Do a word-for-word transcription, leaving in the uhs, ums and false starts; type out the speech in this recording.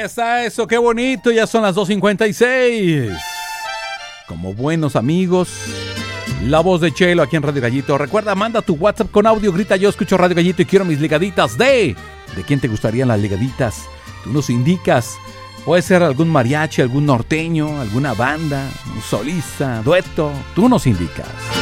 está eso, qué bonito, ya son las dos cincuenta y seis. Como buenos amigos, la voz de Chelo aquí en Radio Gallito. Recuerda, manda tu WhatsApp con audio, grita yo escucho Radio Gallito y quiero mis ligaditas de... ¿De quién te gustarían las ligaditas? Tú nos indicas. Puede ser algún mariachi, algún norteño, alguna banda, un solista, dueto. Tú nos indicas.